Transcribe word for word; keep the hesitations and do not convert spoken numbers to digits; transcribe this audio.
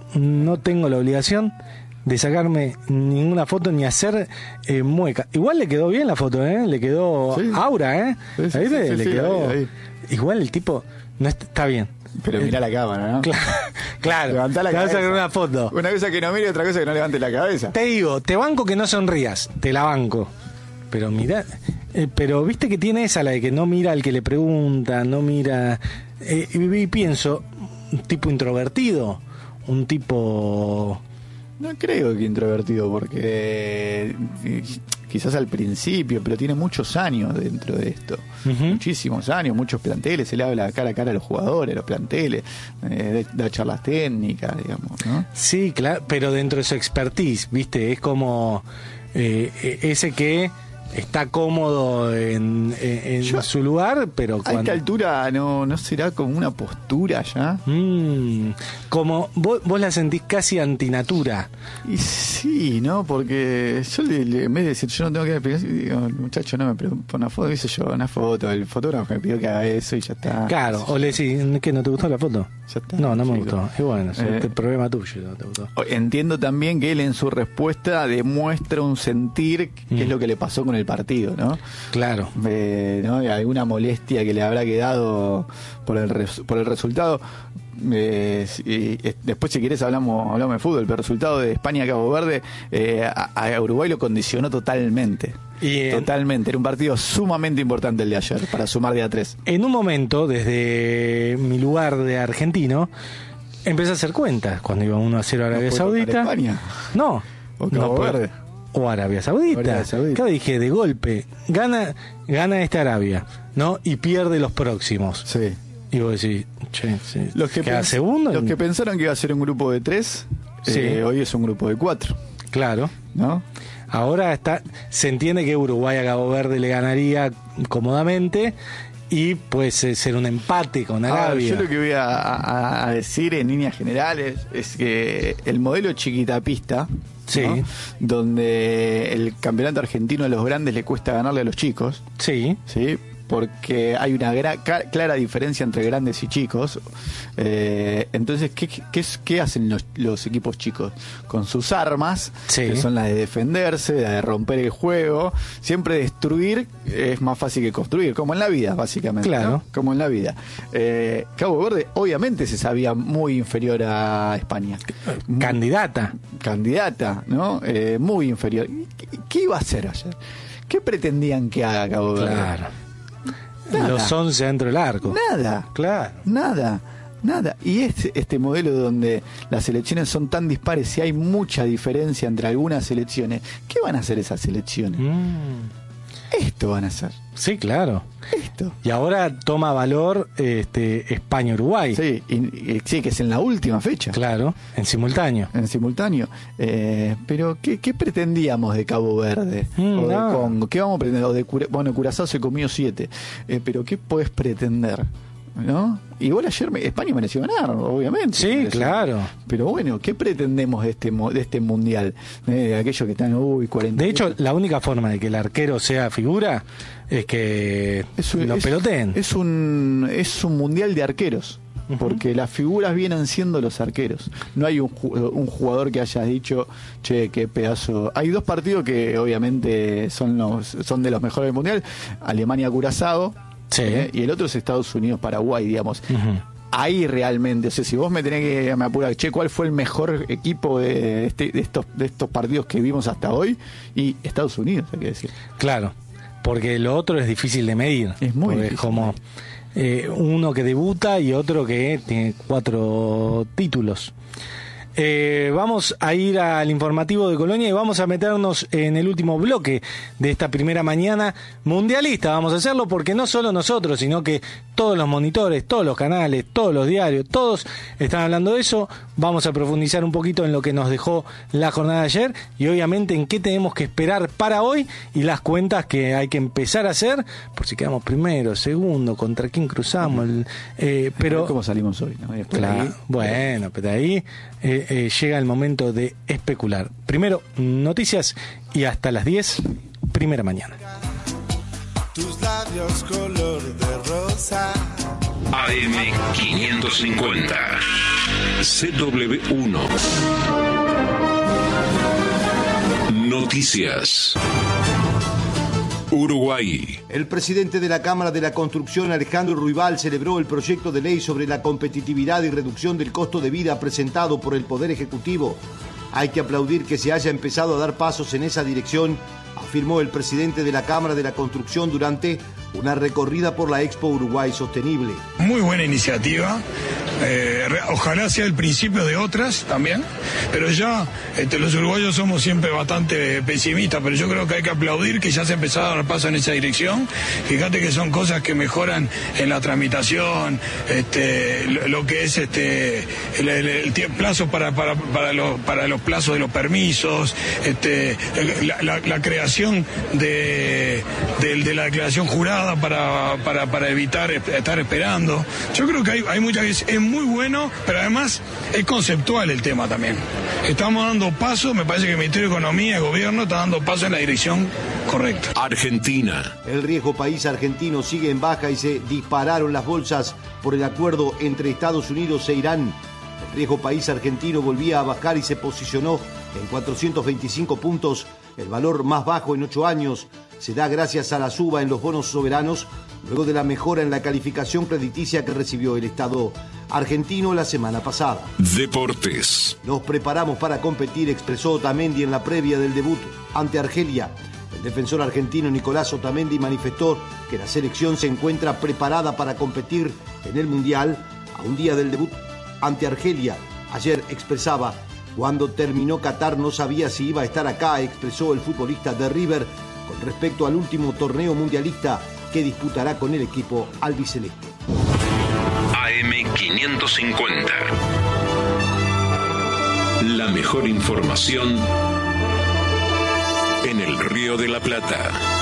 no tengo la obligación de sacarme ninguna foto ni hacer eh, mueca. Igual le quedó bien la foto, ¿eh? Le quedó sí. aura, ¿eh? Sí, sí, ¿Ahí sí, le, sí, le sí, quedó... ahí, ahí. Igual el tipo no está, está bien. Pero mira la cámara, ¿no? Claro, claro. Levantá la te cabeza. Vas a sacar una foto. Una cosa que no mire, otra cosa que no levante la cabeza. Te digo, te banco que no sonrías, te la banco. Pero mira, eh, pero viste que tiene esa, la de que no mira al que le pregunta, no mira... Eh, y, y pienso, un tipo introvertido, un tipo... No creo que introvertido, porque eh, quizás al principio, pero tiene muchos años dentro de esto. Uh-huh. Muchísimos años, muchos planteles. Se le habla cara a cara a los jugadores, a los planteles, eh, da charlas técnicas, digamos, ¿no? Sí, claro, pero dentro de su expertise, ¿viste? Es como eh, ese que está cómodo en, en, en Yo, su lugar, pero a cuando... esta altura no, no será como una postura ya. Mm, como vos, vos la sentís casi antinatura. Y sí, ¿no? Porque yo le, le, en vez de decir yo no tengo que explicar, digo, el muchacho no me preguntó una foto, dice yo, una foto, el fotógrafo me pidió que haga eso y ya está. Claro, o le decís, ¿qué, no te gustó la foto? Ya está. No, no me chico. gustó. Y bueno, es eh, el problema tuyo, no te gustó. Entiendo también que él en su respuesta demuestra un sentir que mm. es lo que le pasó con el partido, ¿no? Claro. Eh, ¿no? Alguna molestia que le habrá quedado por el res, por el resultado. Eh, y, eh, después si querés hablamos hablamos de fútbol, pero el resultado de España Cabo Verde eh, a, a Uruguay lo condicionó totalmente. Y en, totalmente, era un partido sumamente importante el de ayer para sumar de a tres. En un momento, desde mi lugar de argentino, empecé a hacer cuentas cuando iba uno a cero a Arabia ¿No Saudita. España? No, o Cabo no Verde. O Arabia Saudita. Arabia Saudita. Claro, dije, de golpe, gana gana esta Arabia, ¿no? Y pierde los próximos. Sí. Y vos decís, che, sí, los que queda pens- segundo. Los que pensaron que iba a ser un grupo de tres, sí. eh, hoy es un grupo de cuatro. Claro. ¿No? Ahora está, se entiende que Uruguay a Cabo Verde le ganaría cómodamente y puede ser un empate con Arabia. Ah, yo lo que voy a, a, a decir en líneas generales es que el modelo chiquitapista, sí. ¿no? Donde el campeonato argentino a los grandes le cuesta ganarle a los chicos, sí, sí, porque hay una gra- clara diferencia entre grandes y chicos. Eh, entonces, ¿qué, qué, qué hacen los, los equipos chicos? Con sus armas, sí. que son las de defenderse, las de romper el juego. Siempre destruir es más fácil que construir, como en la vida, básicamente. Claro. ¿No? Como en la vida. Eh, Cabo Verde, obviamente, se sabía muy inferior a España. Candidata. Candidata, ¿no? Eh, muy inferior. ¿Qué, ¿Qué iba a hacer ayer? ¿Qué pretendían que haga Cabo Verde? Claro. Nada. Los once dentro del arco. Nada. Claro. Nada. Nada. Y este, este modelo donde las selecciones son tan dispares y hay mucha diferencia entre algunas selecciones, ¿qué van a hacer esas selecciones? Mm. Esto van a hacer. Sí, claro. Esto. Y ahora toma valor este España-Uruguay. Sí, y, y, sí, que es en la última fecha. Claro, en simultáneo. En simultáneo. Eh, pero, ¿qué, ¿qué pretendíamos de Cabo Verde? Mm, o de no. Congo. ¿Qué vamos a pretender? O de Cura- bueno, Curazao se comió siete. Eh, pero, ¿qué podés pretender? ¿No? Igual ayer me, España mereció ganar, obviamente. Sí, mereció. claro. Pero bueno, ¿qué pretendemos de este de este mundial? Eh, de aquellos que están, uy, cuarenta. De hecho, la única forma de que el arquero sea figura es que es un, lo es, peloteen. Es un, es un mundial de arqueros. Uh-huh. Porque las figuras vienen siendo los arqueros. No hay un, un jugador que haya dicho, che, qué pedazo. Hay dos partidos que obviamente son los son de los mejores del mundial: Alemania-Curazao. Sí. Eh, y el otro es Estados Unidos-Paraguay, digamos. Uh-huh. Ahí realmente, o sea, si vos me tenés que me apurar, che, ¿cuál fue el mejor equipo de, este, de estos de estos partidos que vimos hasta hoy? Y Estados Unidos, hay que decir. Claro, porque lo otro es difícil de medir. Es muy porque difícil. Es como eh, uno que debuta y otro que tiene cuatro títulos. Eh, vamos a ir al informativo de Colonia y vamos a meternos en el último bloque de esta primera mañana mundialista. Vamos a hacerlo porque no solo nosotros, sino que todos los monitores, todos los canales, todos los diarios, todos están hablando de eso. Vamos a profundizar un poquito en lo que nos dejó la jornada de ayer y obviamente en qué tenemos que esperar para hoy y las cuentas que hay que empezar a hacer por si quedamos primero, segundo, contra quién cruzamos. El, eh, pero ¿Cómo salimos hoy? ¿No? Claro, ahí, bueno, pero ahí eh, eh, llega el momento de especular. Primero, noticias y hasta las diez, primera mañana. Tus labios color de rosa, A M quinientos cincuenta. C W uno. Noticias. Uruguay. El presidente de la Cámara de la Construcción, Alejandro Ruibal, celebró el proyecto de ley sobre la competitividad y reducción del costo de vida presentado por el Poder Ejecutivo. Hay que aplaudir que se haya empezado a dar pasos en esa dirección, afirmó el presidente de la Cámara de la Construcción durante una recorrida por la Expo Uruguay Sostenible. Muy buena iniciativa, eh, ojalá sea el principio de otras también, pero ya este, los uruguayos somos siempre bastante pesimistas, pero yo creo que hay que aplaudir que ya se empezó a dar paso en esa dirección. Fíjate que son cosas que mejoran en la tramitación, este, lo, lo que es este, el, el, el plazo para, para, para, los, para los plazos de los permisos, este, la, la, la creación de, de, de la declaración jurada para, para, para evitar estar esperando. Yo creo que hay, hay muchas veces, es muy bueno, pero además es conceptual el tema también. Estamos dando paso, me parece que el Ministerio de Economía y el Gobierno está dando paso en la dirección correcta. Argentina. El riesgo país argentino sigue en baja y se dispararon las bolsas por el acuerdo entre Estados Unidos e Irán. El riesgo país argentino volvía a bajar y se posicionó en cuatrocientos veinticinco puntos, el valor más bajo en ocho años. Se da gracias a la suba en los bonos soberanos, luego de la mejora en la calificación crediticia que recibió el Estado argentino la semana pasada. Deportes. Nos preparamos para competir, expresó Otamendi en la previa del debut ante Argelia. El defensor argentino Nicolás Otamendi manifestó que la selección se encuentra preparada para competir en el Mundial a un día del debut ante Argelia. Ayer expresaba: cuando terminó Qatar no sabía si iba a estar acá, expresó el futbolista de River con respecto al último torneo mundialista que disputará con el equipo albiceleste. A M quinientos cincuenta. La mejor información en el Río de la Plata.